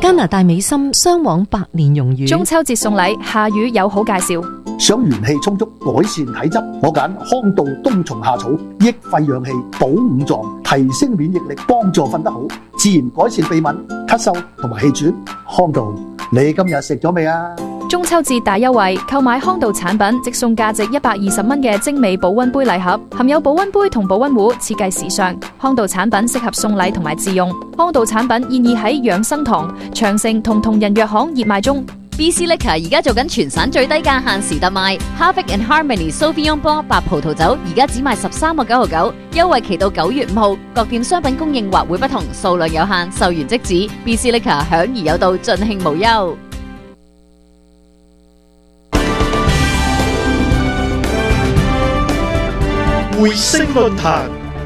加拿大美心雙黃百年榮譽。 中秋節送禮，夏雨有好介紹。 想元氣充足，改善體質，我揀康道冬蟲夏草，益肺養氣，補五臟，提升免疫力，幫助瞓得好，自然改善鼻敏、咳嗽同埋氣喘。康道，你今日食咗未啊？ 中秋節大優惠，購買康道產品即送價值120蚊嘅精美保溫杯禮盒，含有保溫杯同保溫壺，設計時尚。康道產品適合送禮同埋自用。康道產品現已喺養生堂、長城同同仁藥行熱賣中。 BC Liquor 而家做緊全省最低價限時特賣 Harvik and Harmony Sauvignon Blanc 白葡萄酒，而家只賣13.99，優惠期到9月5號。各店商品供應或會不同，數量有限，售完即止。BC Liquor 享而有道，盡興無憂。 匯聲論壇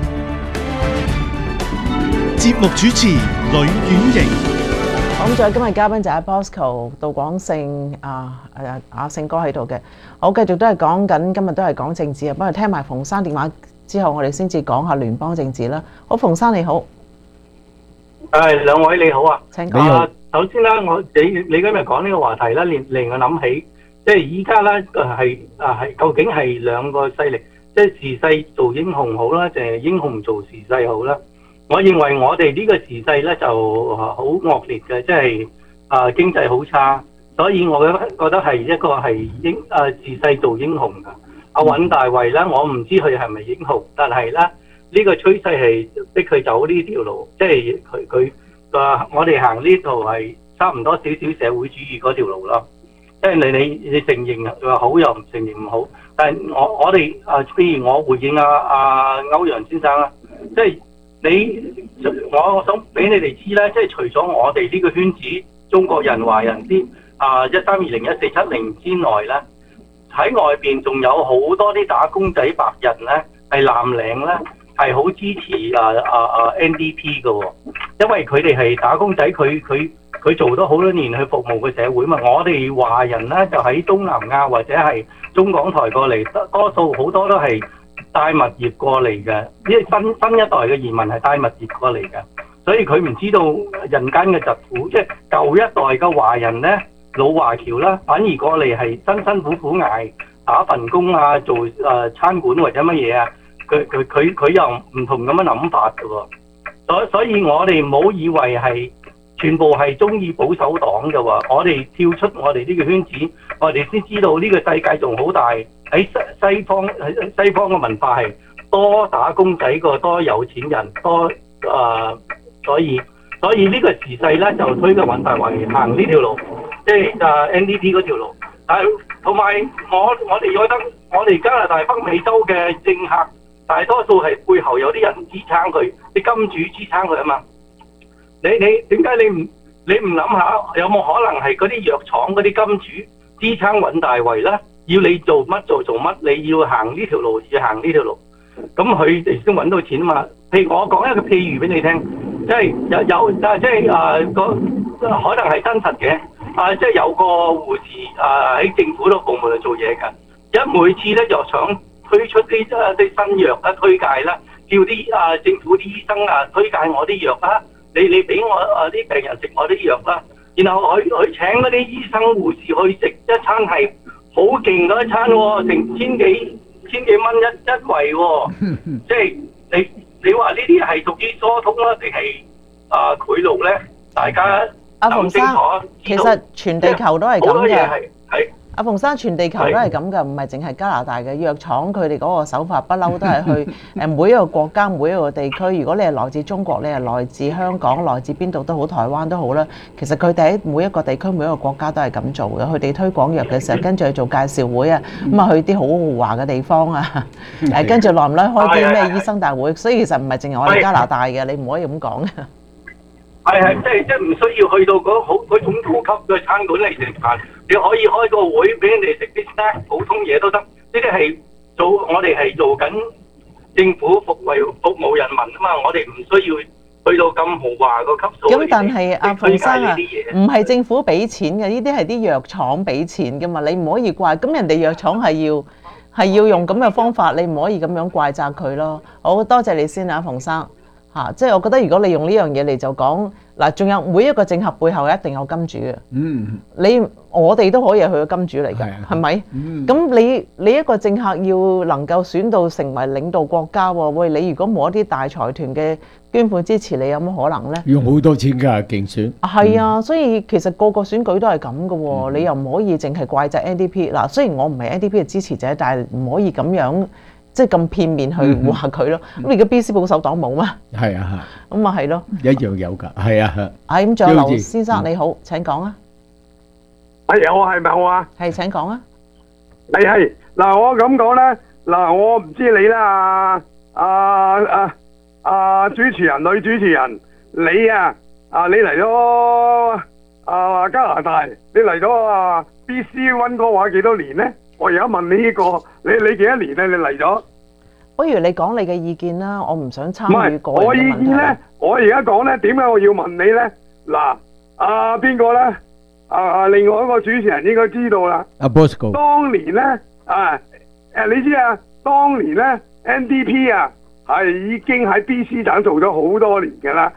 節目主持呂婉瑩。 咁再今日嘉賓就係 Bosco 杜廣勝阿勝哥喺度嘅。我繼續都係講緊，今日都係講政治啊。不過聽埋馮生電話之後，我哋先至講下聯邦政治啦。好，馮生你好。 兩位你好啊。 請講。 首先啦，你今日講呢個話題啦，令我諗起，即係依家咧係究竟係兩個勢力。即係時勢做英雄好啦，定係英雄做時勢好啦？我認為我哋呢個時勢咧就好惡劣嘅，即係經濟好差，所以我覺得係一個係時勢做英雄㗎。阿尹大衛咧，我唔知佢係咪英雄，但係咧呢個趨勢係逼佢走呢條路，即係佢我哋行呢度係差唔多少少社會主義嗰條路咯。即係你承認好又唔承認唔好。但係我哋譬如我回應阿歐陽先生啦，即係我想俾你哋知咧，即係除咗我哋呢個圈子中國人華人啲1320147之外咧，喺外邊仲有好多啲打工仔白人咧，係藍領咧，係好支持NDP 嘅喎，因為佢哋係打工仔，佢做咗好多年去服務個社會嘛。我哋華人咧就喺東南亞或者係中港台過嚟，多數好多都係帶物業過嚟嘅，因為新一代嘅移民係帶物業過嚟嘅，所以佢唔知道人間嘅疾苦。即係舊一代嘅華人咧，老華僑啦，反而過嚟係辛苦苦捱打份工啊，做餐館或者乜嘢啊，佢又唔同咁嘅諗法嘅喎。所以我哋唔好以為係全部係中意保守黨嘅話，我哋跳出我哋呢個圈子，我哋先知道呢個世界仲好大。喺西方嘅文化係多打工仔過多有錢人多，所以呢個時勢咧就推嘅尹大維行呢條路，即係NDP 嗰條路。但係同埋我哋覺得我哋加拿大北美洲嘅政客大多數係背後有啲人支撐佢，啲金主支撐佢啊嘛。你點解你唔諗下有冇可能係嗰啲藥廠嗰啲金主支撐尹大維咧？要你做乜做乜，你要行呢條路，要行呢條路，咁佢哋先揾到錢啊嘛。譬如我講一個譬如俾你聽，即係有即係可能係真實嘅，即係有個護士喺政府度部門度做嘢㗎，每次咧藥廠推出啲新藥啦，推介啦，叫啲政府啲醫生推介我啲藥啦。你俾我啲病人食我啲藥啦，然後佢請嗰啲醫生護士去食一餐係好勁嗰一餐喎，成千幾蚊一圍喎，即係你話呢啲係屬於疏通啦，定係賄賂咧？大家諗清楚。 其實全地球都係咁嘅。 係阿馮生，全地球都係咁嘅，唔係淨係加拿大嘅藥廠，佢哋嗰個手法不嬲都係去每一個國家、每一個地區。如果你係來自中國，你係來自香港、來自邊度都好，台灣都好啦。其實佢哋喺每一個地區、每一個國家都係咁做嘅。佢哋推廣藥嘅時候，跟住去做介紹會啊，咁啊去啲好豪華嘅地方啊，跟住耐唔耐開啲咩醫生大會。所以其實唔係淨係我哋加拿大嘅，你唔可以咁講嘅。 係，即係唔需要去到嗰種高級嘅餐館嚟食飯，你可以開個會俾人哋食啲 snack，普通嘢都得。呢啲係我哋係做緊政府服務人民啊嘛，我哋唔需要去到咁豪華個級數。 咁但係阿馮生啊，唔係政府俾錢嘅，呢啲係啲藥廠俾錢㗎嘛，你唔可以怪。咁人哋藥廠係要用咁嘅方法，你唔可以咁樣怪責佢咯。好多謝你先啊，馮生。 嚇，即係我覺得如果你用呢樣嘢嚟就講嗱，仲有每一個政客背後一定有金主嘅。我哋都可以係佢嘅金主嚟㗎，係咪？咁你一個政客要能夠選到成為領導國家喎，喂，你如果冇一啲大財團嘅捐款支持，你有乜可能呢？ 用好多錢㗎競選。係啊，所以其實個個選舉都係咁嘅喎，你又唔可以淨係怪責 NDP 嗱。雖然我唔係 NDP 嘅支持者，但係唔可以咁樣即係咁片面去話佢咯。咁而家 BC 保守黨冇咩？係啊，咁啊係咯， 一樣有㗎，係啊。 咁仲有劉先生你好，請講啊。 我係咪我啊？ 係，請講啊。 係嗱，我咁講咧，嗱，我唔知你啦，主持人女主持人，你你嚟咗加拿大，你嚟咗BC 溫哥華幾多年咧？我而家問你呢個，你幾多年咧？你嚟咗？ 不如你講你嘅意見啦，我唔想參與個人嘅問題。 我意見咧，我而家講咧，點解我要問你咧？嗱，邊個咧？另外一個主持人應該知道啦。 Bosco。當年咧，你知當年咧 NDP 係已經喺 BC 省做咗好多年嘅啦。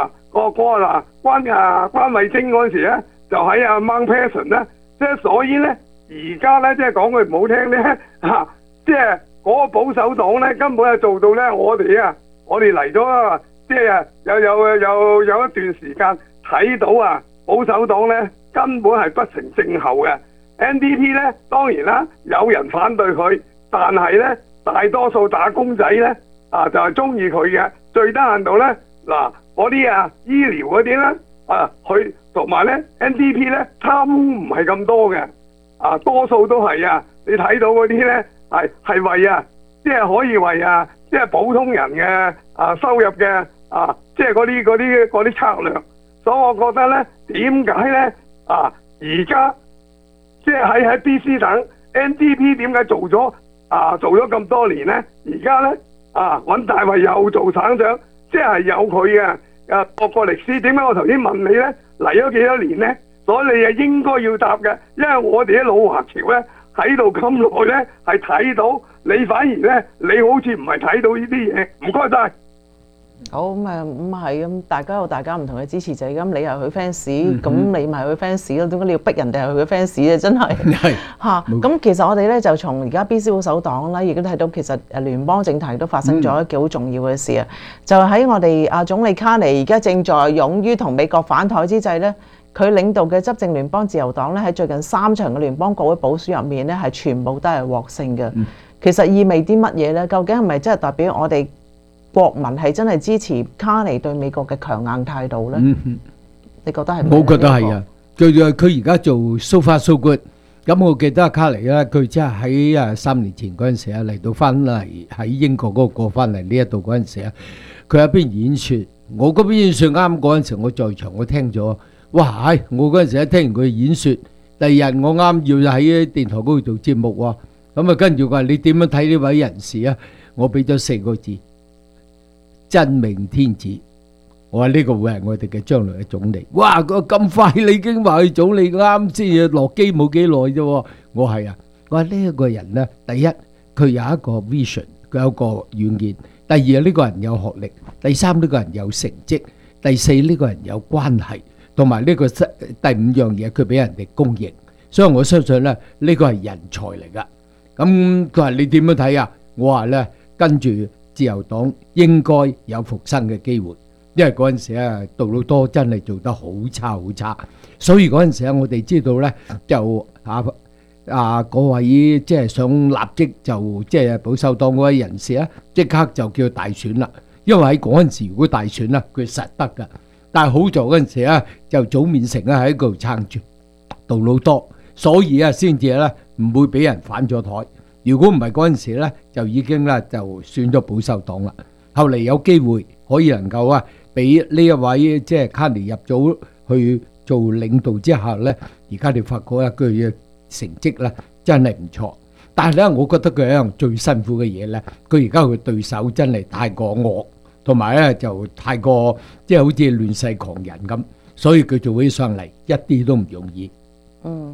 關慧貞嗰陣時咧，就喺Mount Pleasant咧，即係所以咧，而家咧即係講句唔好聽咧，即係嗰個保守黨咧根本係做到咧，我哋嚟咗即係有一段時間睇到保守黨咧根本係不成正後嘅。NDP 咧當然啦，有人反對佢，但係咧大多數打工仔咧就係中意佢嘅。最低限度咧嗱，嗰啲醫療嗰啲咧佢同埋咧 NDP 咧貪污唔係咁多嘅，多數都係你睇到嗰啲咧係為即係可以為即係普通人嘅收入嘅即係嗰啲策略。所以我覺得咧，點解咧而家即係喺 BC 省 NDP 點解做咗咁多年咧？而家咧揾大衛又做省長，即係有佢嘅各個歷史。點解我頭先問你咧嚟咗幾多年咧？所以你係應該要答嘅，因為我哋喺老華僑咧喺度咁耐咧係睇到，你反而咧你好似唔係睇到呢啲嘢。唔該晒。 好咁係咁，大家有大家唔同嘅支持者，咁你係佢 fans，咁你咪係佢 fans 咯。點解你要逼人哋係佢嘅 fans 咧？真係嚇。咁其實我哋咧就從而家 BC 保守黨啦，亦都睇到其實聯邦政壇都發生咗一件好重要嘅事啊！就喺我哋總理卡尼而家正在勇於同美國反台之際咧，佢領導嘅執政聯邦自由黨咧喺最近3場嘅聯邦國會補選入面咧係全部都係獲勝嘅。其實意味啲乜嘢咧？究竟係咪真係代表我哋國民係真係支持卡尼對美國嘅強硬態度咧？你覺得係？ 我覺得係啊，佢而家做 so far so good。咁我記得卡尼咧，佢即係喺3年前嗰陣時嚟到翻嚟喺英國嗰個過翻嚟呢一度嗰陣時佢有一邊演説。我嗰邊演説啱嗰陣時，我在場，我聽咗。哇！我嗰陣時一聽完佢演説，第二日我啱要喺電台嗰度做節目喎。咁跟住佢話：你點樣睇呢位人士啊？我俾咗4個字。真命天子，我話呢個會係我哋嘅將來嘅總理。哇！咁快你已經話佢總理，啱先落機冇幾耐啫。我係我話呢一個人呢，第一佢有一個 vision， 佢有個遠見；第二呢個人有學歷；第三呢個人有成績；第四呢個人有關係，同埋呢個第5樣嘢佢俾人哋公認。所以我相信呢，呢個係人才嚟噶。咁佢話你點樣睇啊？我話呢，跟住自由黨應該有復生嘅機會，因為嗰陣時杜魯多真係做得好差好差，所以嗰陣時我哋知道呢，就嗰位即係想立即就即係保守黨嗰位人士咧，即刻就叫大選啦。因為喺嗰陣時如果大選啦，佢實得噶。但係好在嗰陣時咧，就早面成喺嗰度撐住杜魯多，所以先至咧唔會俾人反咗台。如果唔係嗰陣時咧，就已經咧就選咗保守黨啦。後嚟有機會可以能夠俾呢一位即係卡尼入咗去做領導之下咧，而家你發覺佢嘅成績咧真係唔錯。但係咧，我覺得佢一樣最辛苦嘅嘢咧，佢而家佢對手真係太過惡，同埋咧就太過即係好似亂世狂人咁，所以佢做起上嚟一啲都唔容易。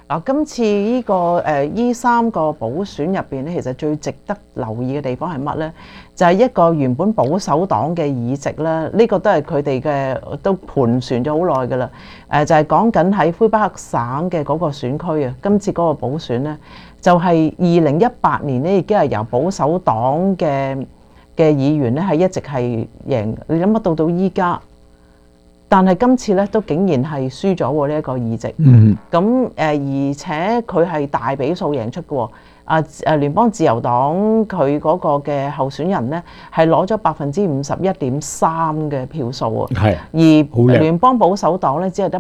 嗱，今次呢個呢3個補選入邊咧，其實最值得留意嘅地方係乜咧？就係一個原本保守黨嘅議席咧，呢個都係佢哋嘅都盤旋咗好耐㗎啦。就係講緊喺魁北克省嘅嗰個選區啊，今次嗰個補選咧，就係2018年咧已經係由保守黨嘅議員咧係一直係贏，你諗乜到依家？但係今次咧都竟然係輸咗喎呢一個議席，咁而且佢係大比數贏出嘅喎，聯邦自由黨佢嗰個嘅候選人咧係攞咗51.3%嘅票數喎，而聯邦保守黨咧只係得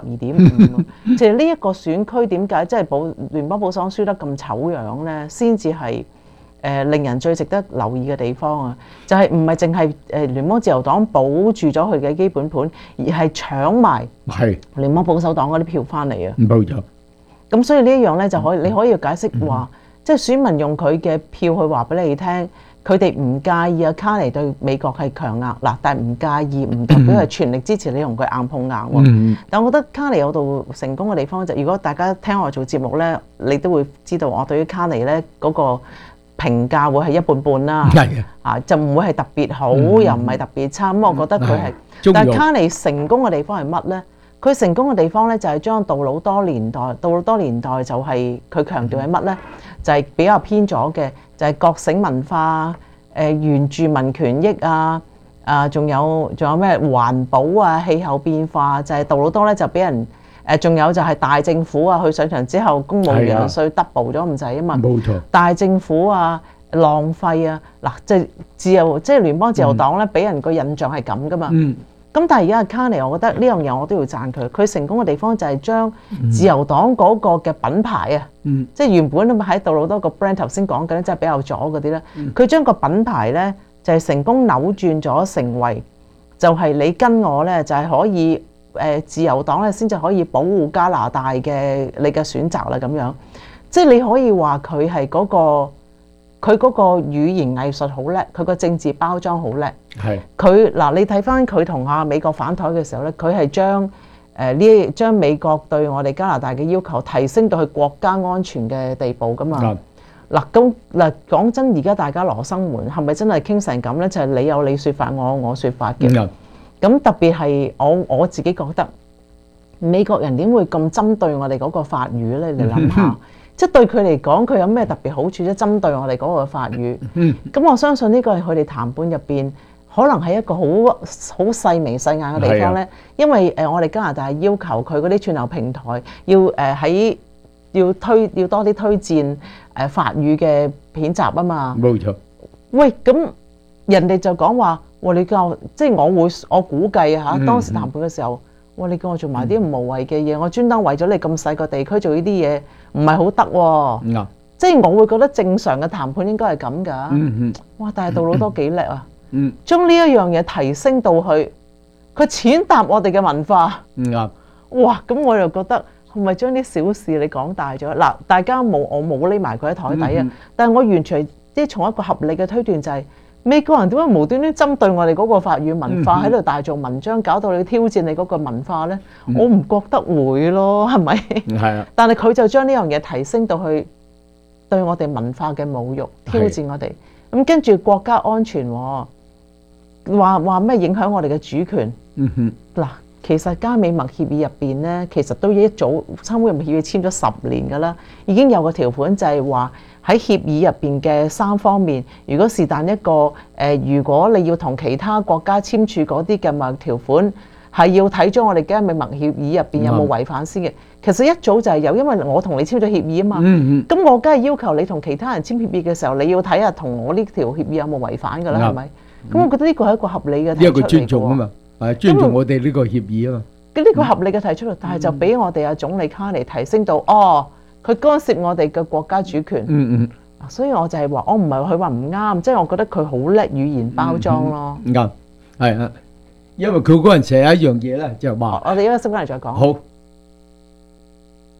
12.5%，即係呢一個選區點解即係聯邦保守黨輸得咁醜樣咧？先至係令人最值得留意嘅地方啊，就係唔係淨係聯邦自由黨保住咗佢嘅基本盤，而係搶埋聯邦保守黨嗰啲票翻嚟啊！ 冇錯。 咁所以呢一樣咧就可以你可以解釋話，即係選民用佢嘅票去話俾你聽，佢哋唔介意啊卡尼對美國係強硬嗱，但係唔介意唔代表係全力支持你同佢硬碰硬喎。但我覺得卡尼有度成功嘅地方就，如果大家聽我做節目咧，你都會知道我對於卡尼咧嗰個評價會係一半半啦，就唔會係特別好，又唔係特別差。咁我覺得佢係，但係卡尼成功嘅地方係乜呢？佢成功嘅地方呢，就係將杜魯多年代就係佢強調係乜呢？就係比較偏左嘅，就係覺醒文化、原住民權益啊，仲有咩環保啊、氣候變化，就係杜魯多呢就俾人。仲有就係大政府啊，佢上場之後公務員稅 double 咗咁滯啊嘛，冇錯。大政府啊，浪費啊，嗱，即係聯邦自由黨咧，俾人個印象係咁噶嘛。咁但係而家卡尼，我覺得呢樣嘢我都要讚佢。佢成功嘅地方就係將自由黨嗰個嘅品牌啊，即係原本喺杜魯多個 brand 頭先講緊，即係比較左嗰啲咧，佢將個品牌咧就係成功扭轉咗，成為就係你跟我咧就係可以。自由黨咧先至可以保護加拿大嘅你嘅選擇啦，咁樣即係你可以話佢係嗰個語言藝術好叻，佢個政治包裝好叻。係佢嗱，你睇翻佢同美國反台嘅時候咧，佢係將美國對我哋加拿大嘅要求提升到去國家安全嘅地步噶嘛。嗱咁嗱講真，而家大家羅生門係咪真係傾成咁咧？就係你有你説法，我有我説法嘅。咁特別係我自己覺得美國人點會咁針對我哋嗰個法語咧？你諗下，即係對佢嚟講，佢有咩特別好處啫？針對我哋嗰個法語。咁我相信呢個係佢哋談判入邊可能係一個好細眉細眼嘅地方咧。因為我哋加拿大要求佢嗰啲串流平台要多啲推薦法語嘅片集啊嘛。冇錯。喂，咁人哋就講話。你叫即係我估計嚇，當時談判嘅時候，你叫我做埋啲無謂嘅嘢，我專登為咗你咁細個地區做呢啲嘢，唔係好得喎。即係我會覺得正常嘅談判應該係咁㗎。哇！但係杜魯多幾叻啊！將呢一樣嘢提升到去，佢踐踏我哋嘅文化。哇！咁我又覺得係咪將啲小事你講大咗？嗱，大家我冇匿埋佢喺台底啊，但係我完全即係從一個合理嘅推斷就係。美國人點解無端端針對我哋嗰個法語文化喺度大做文章，搞到你挑戰你嗰個文化呢？我唔覺得會咯，係咪？係啊。但係佢就將呢樣嘢提升到去對我哋文化嘅侮辱，挑戰我哋。咁跟住國家安全，話咩影響我哋嘅主權？嗱，其實加美盟協議入邊呢，其實都一早參會協議簽咗10年㗎啦，已經有個條款就係話。喺協議入邊嘅3方面，如果是但一個如果你要同其他國家簽署嗰啲嘅貿易條款，係要睇咗我哋加美盟協議入邊有冇違反先嘅。其實一早就係有，因為我同你簽咗協議啊嘛。咁我梗係要求你同其他人簽協議嘅時候，你要睇下同我呢條協議有冇違反㗎啦，係咪？咁我覺得呢個係一個合理嘅提出嚟嘅。一個尊重啊嘛，尊重我哋呢個協議啊嘛。呢個合理嘅提出嚟，但係就俾我哋總理卡尼提升到佢干涉我哋嘅國家主權，所以我就係話，我唔係佢話唔啱，即係我覺得佢好叻語言包裝咯。啱，係啊，因為佢嗰陣時有一樣嘢咧，就係話，我哋一陣間嚟再講。好。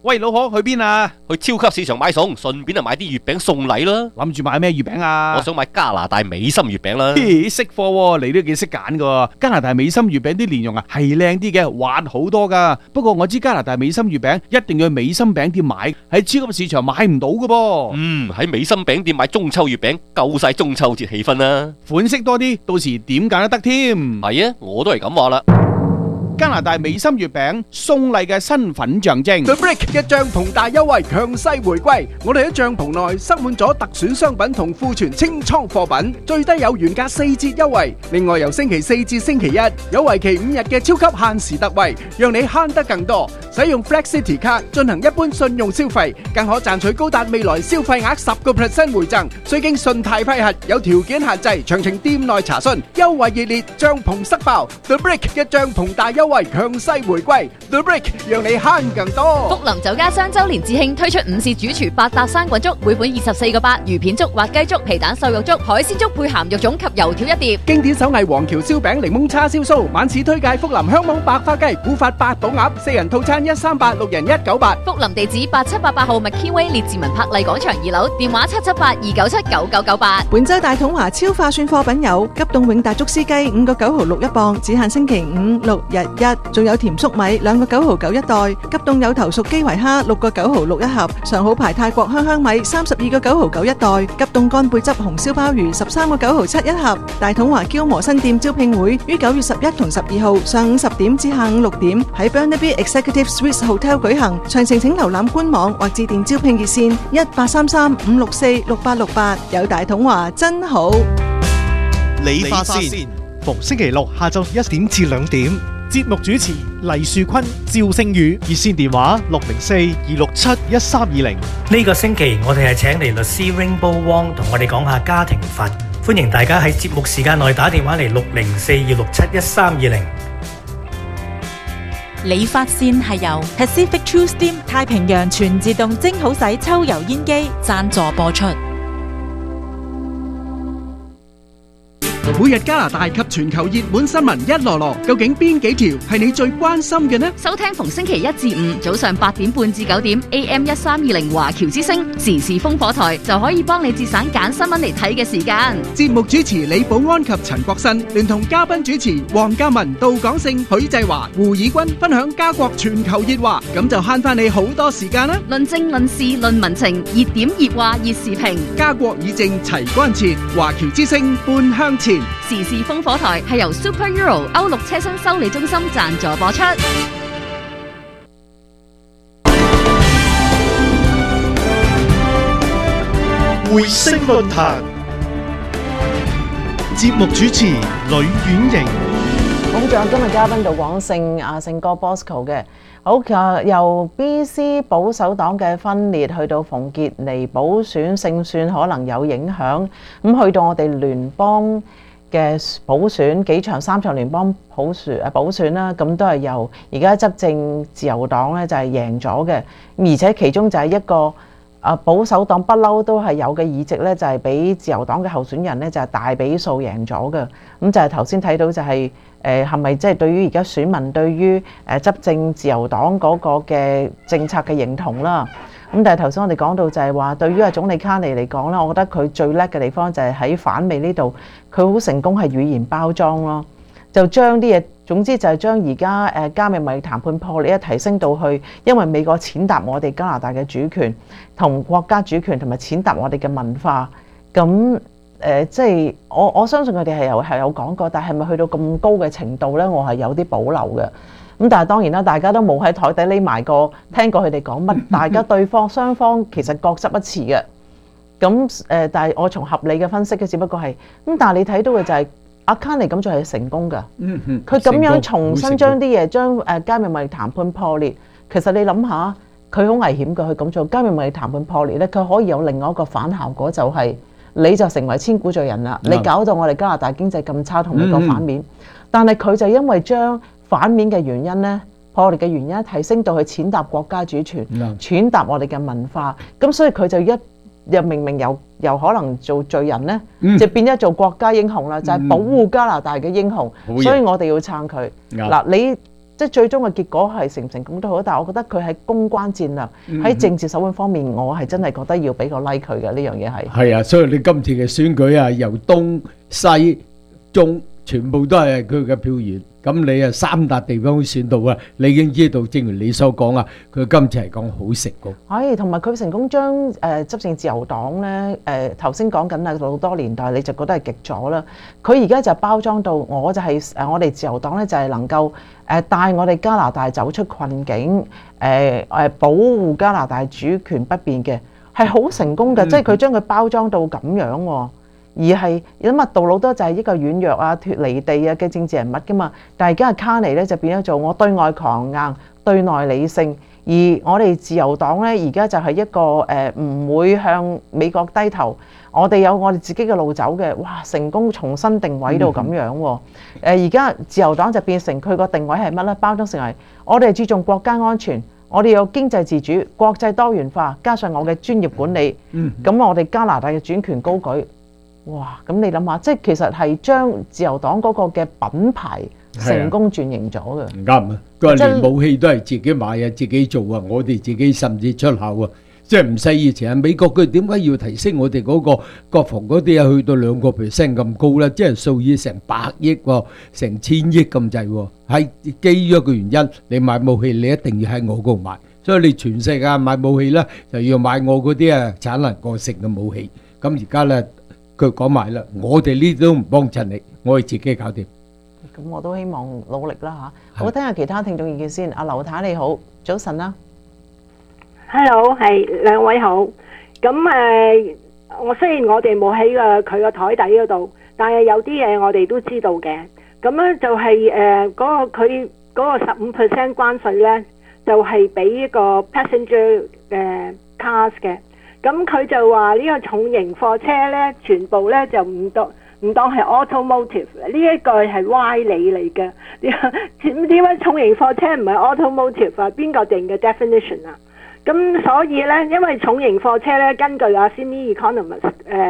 喂，老可去邊啊？ 去超級市場買餸，順便就買啲月餅送禮啦。 諗住買咩月餅啊？ 我想買加拿大美心月餅啦。 咦，識貨喎，你都幾識揀噶。加拿大美心月餅啲蓮蓉啊，係靚啲嘅，滑好多噶。不過我知加拿大美心月餅一定要去美心餅店買，喺超級市場買唔到噶噃。 喺美心餅店買中秋月餅，夠晒中秋節氣氛啦。 款式多啲，到時點揀都得添。 係啊，我都係咁話啦。 加拿大美心月餅送禮嘅身份象徵 The Brick 嘅帳篷大優惠強勢回歸，我哋喺帳篷內塞滿咗特選商品同庫存清倉貨品，最低有原價4折優惠。另外由星期4至星期1有為期5日嘅超級限時特惠，讓你慳得更多。使用 Flex City 卡進行一般信用消費，更可賺取高達未來消費額10% 回贈，需經信貸批核，有條件限制，詳情店內查詢。優惠熱烈，帳篷塞爆 The Brick 嘅帳篷大優惠強勢回歸 The Brick 讓你慳更多。 福林酒家雙周年節慶推出午市主廚8搭生滾粥，每款24個8，魚片粥、滑雞粥、皮蛋瘦肉粥、海鮮粥配鹹肉粽及油條一碟。 經典手藝黃橋燒餅、檸檬叉燒酥，晚市推介福林香網白花雞、古法八寶鴨，4人套餐138，6人198。 福林地址8788號麥堅威列治文柏麗廣場2樓，電話778-297-9998。 本周大統華超划算貨品有急凍永達竹絲雞5個9毫6一磅，只限星期5、6日1。仲有甜粟米2個9毫9一袋，急凍有頭熟基圍蝦6個9毫6一盒，上好牌泰國香米32個9毫9一袋，急凍乾貝汁紅燒鮑魚13個9毫7一盒。大統華嬌磨新店招聘會於9月11同12號上午10點至下午6點喺 Burnaby Executive Suites Hotel 舉行，詳情請瀏覽官網或致電招聘熱線1833-564-6868。有大統華真好。 理髮線，逢星期六下晝1點至2點。節目主持黎樹坤、趙星宇，熱線電話604-267-1320。 呢個星期我哋係請嚟律師 Rainbow Wong 同我哋講下家庭法，歡迎大家喺節目時間內打電話嚟604-267-1320。 理髮線係由 Pacific True Steam 太平洋全自動蒸好洗抽油煙機贊助播出。 每日加拿大及全球熱門新聞一籮籮，究竟邊幾條係你最關心嘅呢？ 收聽逢星期1至5早上8點半至9點 AM 1320華僑之聲時事烽火台就可以幫你節省揀新聞嚟睇嘅時間。 節目主持李寶安及陳國新聯同嘉賓主持黃嘉文、杜廣勝、許濟華、胡以軍分享加國全球熱話，咁就慳翻你好多時間啦！ 論政論事論民情，熱點熱話熱時評， 加國議政齊關切，華僑之聲半向前。 時事烽火台係由 Super Euro 歐陸車身修理中心贊助播出。 匯聲論壇，節目主持呂婉瑩。 好，仲有今日嘉賓杜廣勝勝哥 Bosco 嘅。好，由 BC 保守黨嘅分裂去到馮傑尼補選勝算可能有影響，咁去到我哋聯邦嘅補選幾場3場聯邦補選啦，咁都係由而家執政自由黨咧就係贏咗嘅，而且其中就係一個保守黨不嬲都係有嘅議席咧，就係俾自由黨嘅候選人咧就係大比數贏咗嘅，咁就係頭先睇到就係係咪即係對於而家選民對於執政自由黨嗰個嘅政策嘅認同啦？咁但係頭先我哋講到就係話，對於阿總理卡尼嚟講咧，我覺得佢最叻嘅地方就係喺反美呢度，佢好成功係語言包裝咯，就將啲嘢，總之就係將而家加密貿易談判破裂提升到去，因為美國踐踏我哋加拿大嘅主權同國家主權，同埋踐踏我哋嘅文化。咁即係我相信佢哋係有講過，但係咪去到咁高嘅程度咧？我係有啲保留嘅。咁但係當然啦，大家都冇喺台底匿埋過聽過佢哋講乜，大家對方雙方其實各執一詞嘅。咁但係我從合理嘅分析嘅，只不過係咁。但係你睇到嘅就係阿卡尼咁做係成功㗎。佢咁樣重新將啲嘢將加密貿易談判破裂，其實你諗下，佢好危險㗎。佢咁做加密貿易談判破裂咧，佢可以有另外一個反效果，就係你就成為千古罪人啦。你搞到我哋加拿大經濟咁差，同美國反面。但係佢就因為將反面嘅原因呢，破裂嘅原因提升到去踐踏國家主權，踐踏我哋嘅文化，咁所以佢就又明明由可能做罪人呢，就變咗做國家英雄啦，就係保護加拿大嘅英雄，所以我哋要撐佢。嗱， 即係最終嘅結果係成唔成功都好，但係我覺得佢喺公關戰略喺政治手腕方面，我係真係覺得要俾個 like 佢嘅呢樣嘢係。 係啊，所以你今次嘅選舉啊，由東西中全部都係佢嘅票源。咁你啊3笪地方選到啊，你已經知道，正如你所講啊，佢今次係講好成功。 係，同埋佢成功將執政自由黨咧頭先講緊啊好多年代你就覺得係極左啦，佢而家就包裝到我就係我哋自由黨咧就係能夠帶我哋加拿大走出困境，保護加拿大主權不變嘅，係好成功嘅，即係佢將佢包裝到咁樣喎。而係因為杜魯多就係一個軟弱啊、脫離地啊嘅政治人物噶嘛，但係而家卡尼咧就變咗做我對外強硬、對內理性，而我哋自由黨咧而家就係一個唔會向美國低頭，我哋有我哋自己嘅路走嘅，哇！成功重新定位到咁樣喎。而家自由黨就變成佢個定位係乜咧？包裝成為我哋注重國家安全，我哋有經濟自主、國際多元化，加上我嘅專業管理，咁我哋加拿大嘅主權高舉。哇！咁你諗下，即係其實係將自由黨嗰個嘅品牌成功轉型咗嘅。 唔啱啊！佢話連武器都係自己買啊，自己做啊，我哋自己甚至出口啊，即係唔使以前啊。美國佢點解要提升我哋嗰個國防嗰啲啊，去到2% 咁高咧？即係數以成百億喎，成千億咁滯喎。係基於一個原因，你買武器你一定要喺我嗰度買，所以你全世界買武器咧就要買我嗰啲啊產能過剩嘅武器。咁而家咧。佢講埋啦，我哋呢啲都唔幫襯你，我哋自己搞掂。 咁我都希望努力啦嚇。好，聽下其他聽眾意見先。阿劉太你好，早晨啦。 Hello， 係兩位好。咁我雖然我哋冇喺佢個台底嗰度，但係有啲嘢我哋都知道嘅。咁咧就係嗰個佢嗰個15% 關稅咧，就係俾一個 passenger cars 嘅。咁佢就話呢個重型貨車咧，全部咧就唔當係 automotive， 呢一個係歪理嚟嘅。點解重型貨車唔係 automotive 啊？邊個定嘅 definition 啊？咁所以咧，因為重型貨車咧，根據阿 Sydney Economist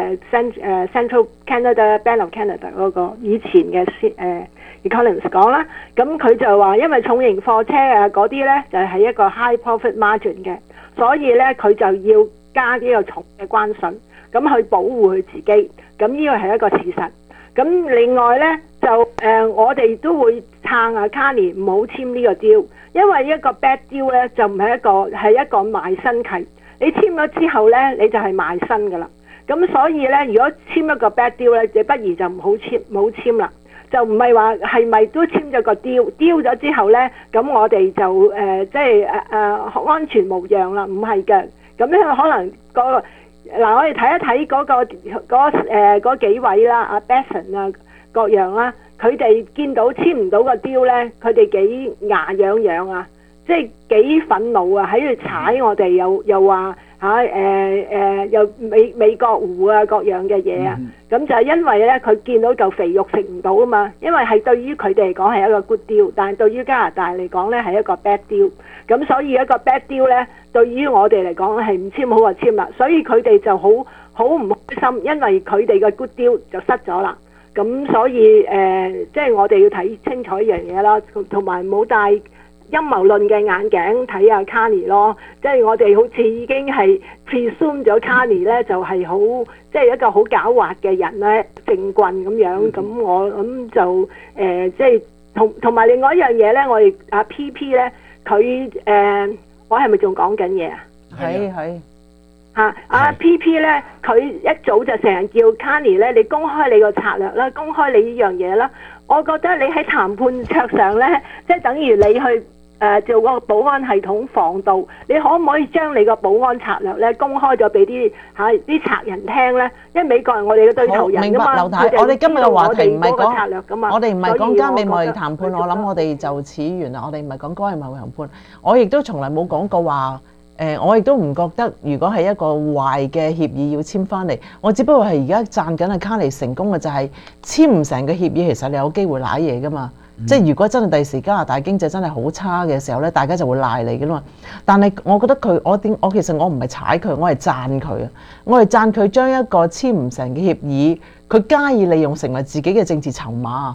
Central Canada Bank of Canada 嗰個以前嘅Economist 講啦，咁佢就話因為重型貨車嗰啲咧就係一個 high profit margin 嘅，所以咧佢就要加呢個重嘅關稅，咁去保護佢自己，咁呢個係一個事實。咁另外呢，就我哋都會撐阿 Carney 唔好簽呢個 deal，因為一個 bad deal 呢就唔係一個賣身契，你簽咗之後呢，你就係賣身噶啦。咁所以呢，如果簽一個 bad deal 呢，你不如就唔好簽啦。就唔係話係咪都簽咗個 deal 咗之後呢，咁我哋就即係安全無恙啦？唔係嘅。咁樣可能我哋睇一睇嗰幾位啦，阿 Besson 啊各樣啦，佢哋見到簽唔到個 deal 咧，佢哋幾牙癢癢啊，即係幾憤怒啊，喺度踩我哋，又話又美國湖啊各樣嘅嘢啊，咁就係因為咧佢見到嚿肥肉食唔到啊嘛，因為係對於佢哋嚟講係一個 good deal， 但係對於加拿大嚟講咧係一個 bad deal， 咁所以一個 bad deal 咧對於我哋嚟講係唔簽好過簽啦，所以佢哋就好唔開心，因為佢哋嘅 good deal 就失咗啦，咁所以即係我哋要睇清楚一樣嘢啦，同埋冇帶陰謀論嘅眼鏡睇下 Carney 咯，即係我哋好似已經係 presume 咗 Carney 咧就係好即係一個好狡猾嘅人咧，政棍咁樣，咁我諗就即係同埋另外一樣嘢咧，我哋阿 PP 咧佢我係咪仲講緊嘢啊？ 係阿 PP 咧，佢一早就成日叫 Carney 咧，你公開你個策略啦，公開你呢樣嘢啦。我覺得你喺談判桌上咧，即係等於你去做個保安系統防盜，你可唔可以將你個保安策略咧公開咗俾啲賊人聽咧？因為美國係我哋嘅對頭人㗎嘛。 明白，劉太，我哋今日嘅話題唔係講策略㗎嘛， 我哋唔係講加美貿易談判，我諗我哋就此完啦。我哋唔係講加美貿易談判，我亦都從來冇講過話。我亦都唔覺得，如果係一個壞嘅協議要簽翻嚟，我只不過係而家讚緊阿卡尼成功嘅就係簽唔成嘅協議，其實你有機會賴嘢噶嘛。即係如果真係第時加拿大經濟真係好差嘅時候咧，大家就會賴你噶嘛。但係我覺得佢，我其實我唔係踩佢，我係讚佢啊！我係讚佢將一個簽唔成嘅協議，佢加以利用成為自己嘅政治籌碼。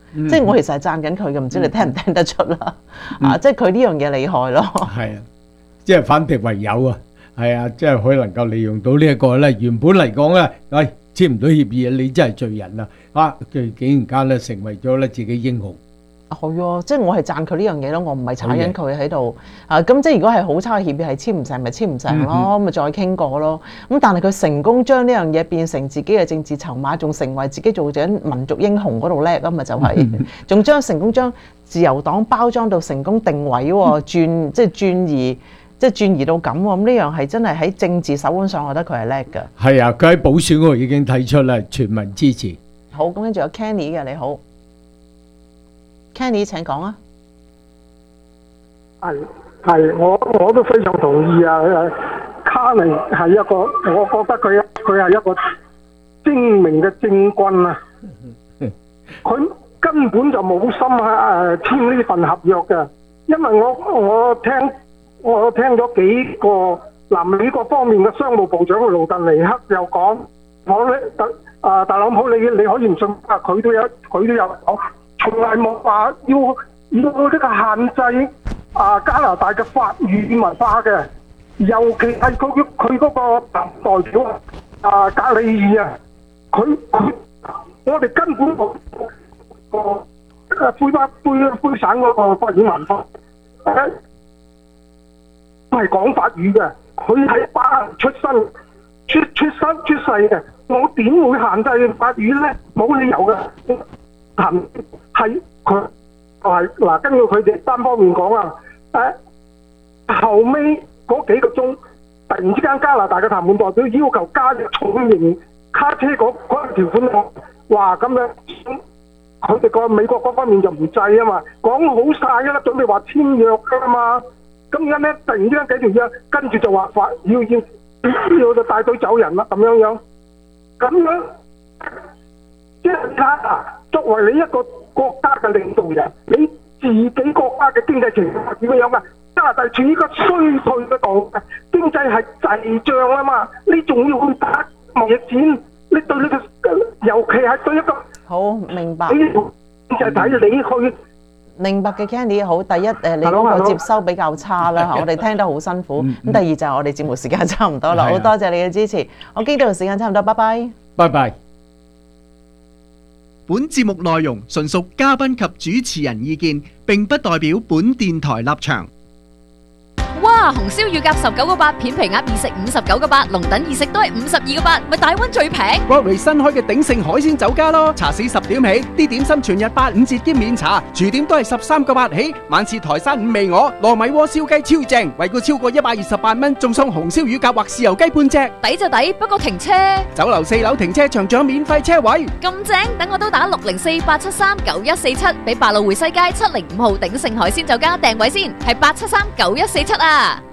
即係我其實係讚緊佢嘅，唔知你聽唔聽得出啦？即係佢呢樣嘢厲害咯。 係啊，即係反敵為友啊！係啊，即係佢能夠利用到呢一個咧，原本嚟講咧，喂簽唔到協議，你真係罪人啊！佢竟然間咧成為咗咧自己英雄。 係啊，即係我係讚佢呢樣嘢咯，我唔係踩緊佢喺度。咁即係如果係好差嘅協議係簽唔成，咪簽唔成咯，咪再傾過咯。咁但係佢成功將呢樣嘢變成自己嘅政治籌碼，仲成為自己做緊民族英雄嗰度叻啊嘛，就係仲成功將自由黨包裝到成功定位喎，轉移到咁喎。咁呢樣係真係喺政治手腕上，我覺得佢係叻㗎。係啊， 佢喺補選嗰度已經提出啦，全民支持。 好，咁跟住有 Kenny 嘅，你好。Kenny 請講啊！ 係，我都非常同意啊！卡尼係一個，我覺得佢係一個精明嘅政軍啊！佢根本就冇心簽呢份合約嘅，因為我聽咗幾個美國方面嘅商務部長盧特尼克又講，特朗普你可以唔信啊，佢都有講。從來冇話要呢個限制加拿大嘅法語文化嘅，尤其係佢嗰個代表格里爾啊，我哋根本冇魁省嗰個法語文化，係講法語嘅，佢喺巴黎出世嘅，我點會限制法語咧？冇理由嘅。係佢嗱，根據佢哋單方面講啊，後尾嗰幾個鐘，突然之間加拿大嘅談判代表要求加入重型卡車嗰條款，哇咁樣，佢哋個美國嗰方面就唔制啊嘛，講好晒㗎啦，準備話簽約㗎嘛，咁而家咧突然之間幾條約，跟住就話要就帶隊走人啦，咁樣，即係你睇下。作為你一個國家嘅領導人，你自己國家嘅經濟情況係點樣㗎？加拿大處於一個衰退嘅度，經濟係滯脹啊嘛，你仲要去打貿易戰，你對你嘅，尤其係對一個好明白， 就係睇你去明白嘅 Candy 好。第一你嗰個接收比較差啦，我哋聽得好辛苦。咁第二就係我哋節目時間差唔多啦，好多謝你嘅支持。我經度時間差唔多，拜拜。 拜拜。 本節目內容純屬嘉賓及主持人意見，並不代表本電台立場。 哇！紅燒乳鴿19個8，片皮鴨二食59個8，龍躉二食都係52個8，咪大溫最平。 Broadway 新開嘅鼎盛海鮮酒家咯，茶市10點起，啲點心全日85折兼免茶，廚點都係13個8起。晚市台山五味鵝、糯米鍋燒雞超正，惠顧超過128蚊，仲送紅燒乳鴿或豉油雞半隻。 抵就抵，不過停車。 酒樓4樓停車場仲有免費車位。 咁正，等我都打604-873-9147，俾百老匯西街705號鼎盛海鮮酒家訂位先，係873-9147啊！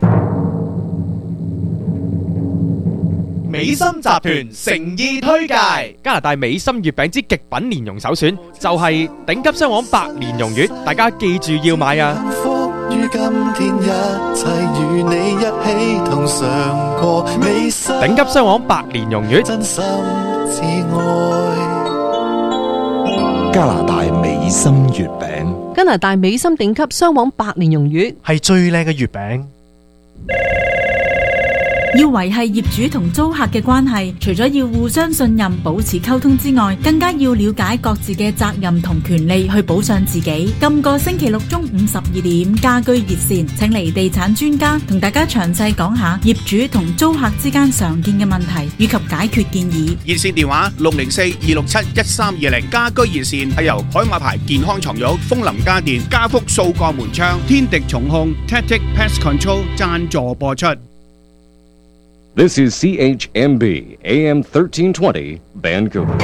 美心集團誠意推介加拿大美心月餅之極品蓮蓉首選，就係頂級雙黃白蓮蓉月，大家記住要買啊！於今天一切與你一起同嘗過美心頂級雙黃白蓮蓉月，真心至愛。 加拿大美心月餅，加拿大美心頂級雙黃白蓮蓉月係最靚嘅月餅。 要維繫業主同租客嘅關係，除咗要互相信任、保持溝通之外，更加要了解各自嘅責任同權利，去保障自己。今個星期六中午12點，家居熱線請嚟地產專家同大家詳細講下業主同租客之間常見嘅問題以及解決建議。 熱線電話604-267-1320，家居熱線係由海馬牌健康床褥、楓林家電、家福掃鋼門窗、天敵重控、Tactic Pest Control 贊助播出。 This is CHMB AM 1320 Vancouver。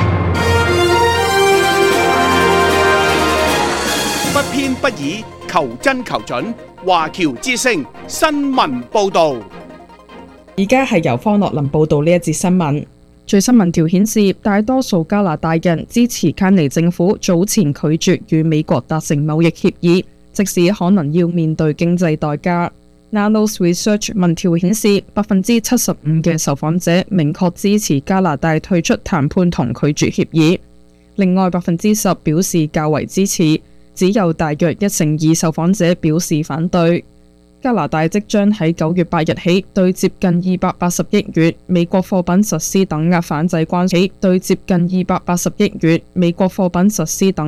不偏不倚，求真求準。華僑之聲新聞報導。 而家係由方樂林報導呢一節新聞。最新民調顯示，大多數加拿大人支持卡尼政府早前拒絕與美國達成貿易協議，即使可能要面對經濟代價。Nanos Research 民調顯示，75%嘅受訪者明確支持加拿大退出談判同拒絕協議。 另外10%表示較為支持，只有大約1/2受訪者表示反對。加拿大即將喺9月8日起對接近280億元美國貨品實施等額反制關稅，對接近280億元美國貨品實施等